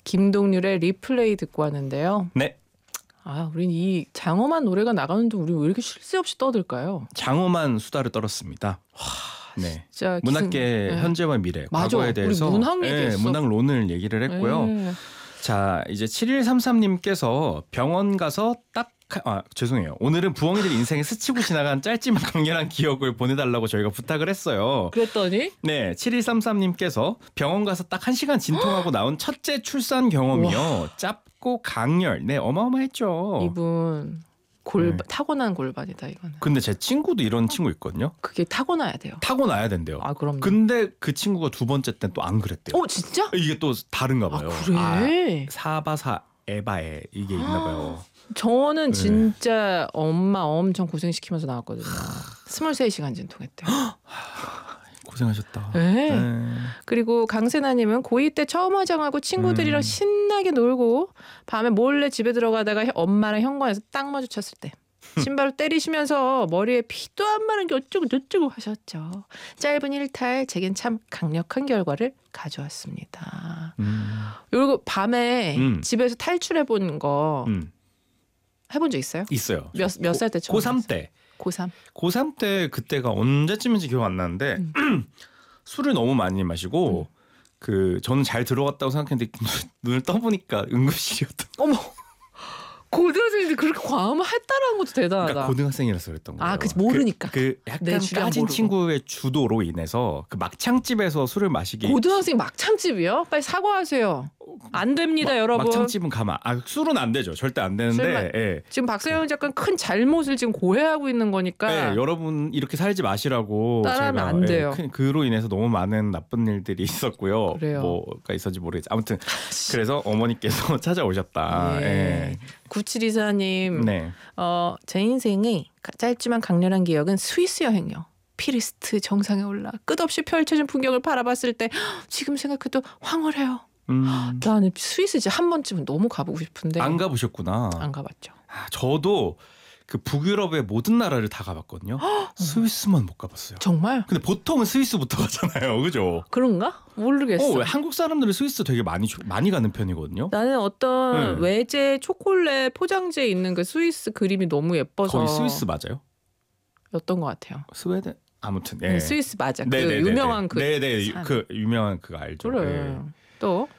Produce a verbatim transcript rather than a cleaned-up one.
김동률의 리플레이 듣고 왔는데요. 네. 아, 우린 이 장엄한 노래가 나가는데 우리 왜 이렇게 쉴 새 없이 떠들까요? 장엄한 수다를 떨었습니다. 네. 진짜 문학계 기승... 현재와 미래, 맞아. 과거에 대해서 우리 문학 네, 얘기했어. 문학론을 얘기를 했고요. 네. 자, 이제 칠일삼삼님께서 병원 가서 딱 아, 죄송해요. 오늘은 부엉이들 인생에 스치고 지나간 짧지만 강렬한 기억을 보내달라고 저희가 부탁을 했어요. 그랬더니? 네, 칠일삼삼님께서 병원 가서 딱 한 시간 진통하고 나온 첫째 출산 경험이요. 와. 짧고 강렬. 네, 어마어마했죠. 이분 골 네. 타고난 골반이다 이거는. 근데 제 친구도 이런 친구 있거든요. 그게 타고나야 돼요. 타고나야 된대요. 아, 그럼요. 근데 그 친구가 두 번째 때는 또 안 그랬대요. 어, 진짜? 이게 또 다른가 봐요. 아, 그래? 아, 사바사 에바에 이게 있나 봐요. 저는 네. 진짜 엄마 엄청 고생시키면서 나왔거든요. 스물세 시간 진통했대요. 고생하셨다. 네. 네. 그리고 강세나님은 고이 때 처음 화장하고 친구들이랑 음. 신나게 놀고 밤에 몰래 집에 들어가다가 엄마랑 현관에서 딱 마주쳤을 때 신발을 때리시면서 머리에 피도 안 마른 게 어쩌고 저쩌고 하셨죠. 짧은 일탈 제겐 참 강력한 결과를 가져왔습니다. 음. 그리고 밤에 음. 집에서 탈출해본 거 음. 해본 적 있어요? 있어요. 몇 몇 살 때 처음? 고삼 때. 고삼. 고삼 때 그때가 언제쯤인지 기억 안 나는데 음. 술을 너무 많이 마시고 음. 그 저는 잘 들어갔다고 생각했는데 눈을 떠보니까 응급실이었던. 어머. 고등학생인데 그렇게 과음을 했다라는 것도 대단하다. 그러니까 고등학생이라서 그랬던 거예요. 아, 그치, 모르니까. 그, 그 약간 까진 모르고. 친구의 주도로 인해서 그 막창집에서 술을 마시기. 고등학생 막창집이요? 빨리 사과하세요. 안 됩니다, 마, 여러분. 막창집은 가만. 아, 술은 안 되죠. 절대 안 되는데. 예. 지금 박세영 작가는 큰 잘못을 지금 고해하고 있는 거니까. 예, 여러분 이렇게 살지 마시라고. 따라하면 제가, 안 돼요. 예, 그로 인해서 너무 많은 나쁜 일들이 있었고요. 그래요. 뭐가 있었는지 모르겠지. 아무튼 그래서 어머니께서 찾아오셨다. 예. 예. 구칠이사님, 네. 어, 제 인생의 짧지만 강렬한 기억은 스위스 여행이요. 피리스트 정상에 올라 끝없이 펼쳐진 풍경을 바라봤을 때 지금 생각해도 황홀해요. 음. 나는 스위스 진짜 한 번쯤은 너무 가보고 싶은데 안 가보셨구나. 안 가봤죠. 아, 저도 그 북유럽의 모든 나라를 다 가봤거든요. 스위스만 못 가봤어요. 정말? 근데 보통은 스위스부터 가잖아요, 그죠? 그런가? 모르겠어. 어, 왜 한국 사람들은 스위스 되게 많이 많이 가는 편이거든요. 나는 어떤 네. 외제 초콜릿 포장지에 있는 그 스위스 그림이 너무 예뻐서. 거의 스위스 맞아요? 였던 것 같아요. 스웨덴 아무튼 예. 네, 스위스 맞아. 그 네네네네. 유명한 그. 네네 산. 그 유명한 그거 알죠. 그래. 네. 또